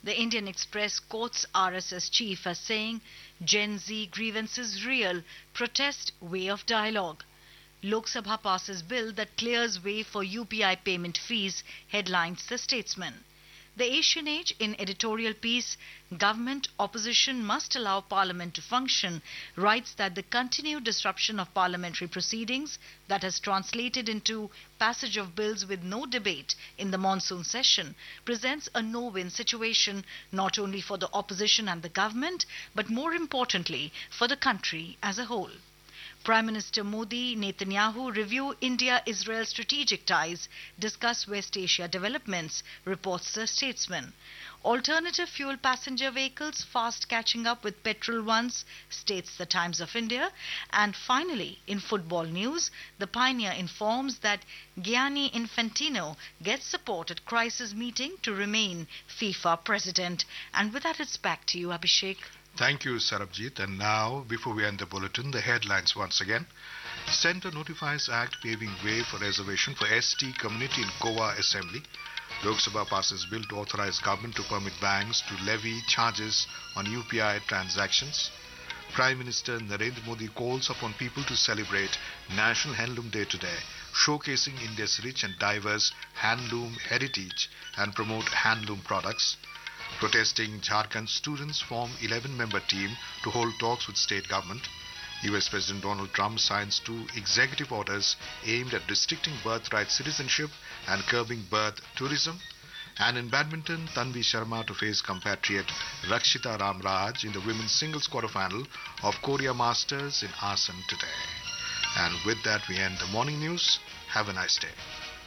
The Indian Express quotes RSS chief as saying, Gen Z grievance is real, protest way of dialogue. Lok Sabha passes bill that clears way for UPI payment fees, headlines The Statesman. The Asian Age, in editorial piece, Government opposition must allow Parliament to function, writes that the continued disruption of parliamentary proceedings that has translated into passage of bills with no debate in the monsoon session presents a no-win situation not only for the opposition and the government, but more importantly for the country as a whole. Prime Minister Modi, Netanyahu review India-Israel strategic ties, discuss West Asia developments, reports The Statesman. Alternative fuel passenger vehicles fast catching up with petrol ones, states The Times of India. And finally, in football news, the Pioneer informs that Gianni Infantino gets support at crisis meeting to remain FIFA president. And with that, it's back to you, Abhishek. Thank you, Sarabjit. And now, before we end the bulletin, the headlines once again. Centre notifies Act paving way for reservation for ST community in Goa Assembly. Lok Sabha passes bill to authorize government to permit banks to levy charges on UPI transactions. Prime Minister Narendra Modi calls upon people to celebrate National Handloom Day today, showcasing India's rich and diverse handloom heritage and promote handloom products. Protesting Jharkhand students form 11-member team to hold talks with state government. US President Donald Trump signs 2 executive orders aimed at restricting birthright citizenship and curbing birth tourism. And in badminton, Tanvi Sharma to face compatriot Rakshita Ramraj in the women's singles quarterfinal of Korea Masters in Asan today. And with that, we end the morning news. Have a nice day.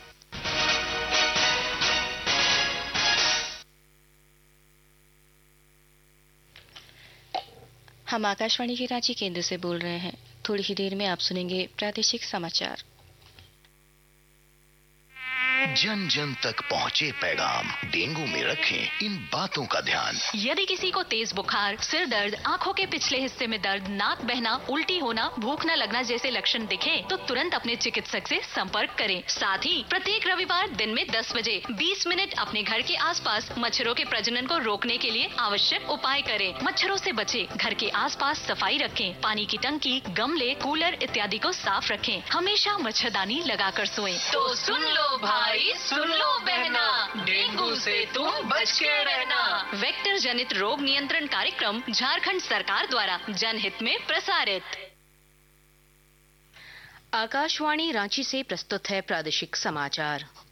हम आकाशवाणी के रांची केंद्र से बोल रहे हैं। थोड़ी ही देर में आप सुनेंगे प्रादेशिक समाचार। जन जन तक पहुँचे पैगाम, डेंगू में रखें इन बातों का ध्यान। यदि किसी को तेज बुखार, सिर दर्द, आंखों के पिछले हिस्से में दर्द, नाक बहना, उल्टी होना, भूख न लगना जैसे लक्षण दिखे तो तुरंत अपने चिकित्सक से संपर्क करें। साथ ही प्रत्येक रविवार दिन में 10 बजे 20 मिनट अपने घर के आसपास मच्छरों के प्रजनन को रोकने के लिए आवश्यक उपाय करें। मच्छरों से बचे, घर के आसपास सफाई रखें, पानी की टंकी, गमले, कूलर इत्यादि को साफ रखें। हमेशा मच्छरदानी लगाकर सोएं। तो सुन लो भाई, सुन लो बहना, डेंगू से तुम बच के रहना। वेक्टर जनित रोग नियंत्रण कार्यक्रम झारखंड सरकार द्वारा जनहित में प्रसारित। आकाशवाणी रांची से प्रस्तुत है प्रादेशिक समाचार।